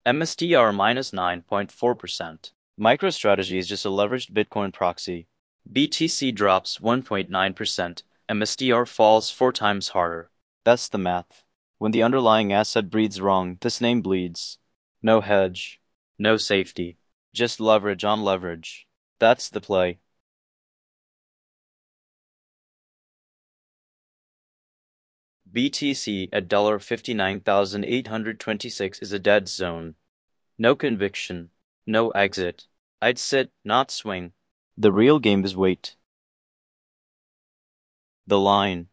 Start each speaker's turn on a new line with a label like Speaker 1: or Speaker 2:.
Speaker 1: MSTR minus 9.4%. MicroStrategy is just a leveraged Bitcoin proxy. BTC drops 1.9%. MSTR falls 4 times harder. That's the math. When the underlying asset breeds wrong, this name bleeds. No hedge. No safety. Just leverage on leverage. That's the play. BTC at $59,826 is a dead zone. No conviction. No exit. I'd sit, not swing. The real game is wait. The line.